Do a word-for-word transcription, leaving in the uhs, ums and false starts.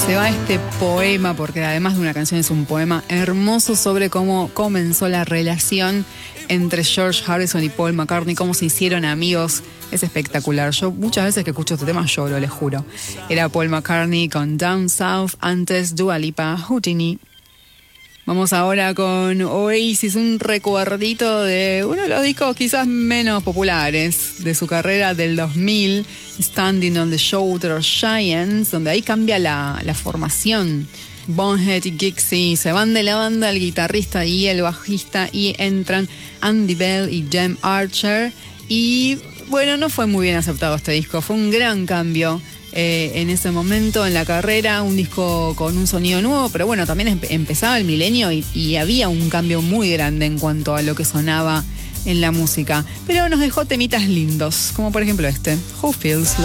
se va este poema, porque además de una canción es un poema hermoso sobre cómo comenzó la relación entre George Harrison y Paul McCartney, cómo se hicieron amigos. Es espectacular. Yo muchas veces que escucho este tema lloro, les juro. Era Paul McCartney con Down South, antes Dua Lipa, Houdini. Vamos ahora con Oasis, un recuerdito de uno de los discos quizás menos populares de su carrera del dos mil, Standing on the Shoulder of Giants, donde ahí cambia la, la formación. Bonhead y Gixie se van de la banda, el guitarrista y el bajista, y entran Andy Bell y Jem Archer. Y bueno, no fue muy bien aceptado este disco, fue un gran cambio. Eh, en ese momento en la carrera, un disco con un sonido nuevo, pero bueno, también em- empezaba el milenio y, y había un cambio muy grande en cuanto a lo que sonaba en la música, pero nos dejó temitas lindos, como por ejemplo este, Who Feels Love.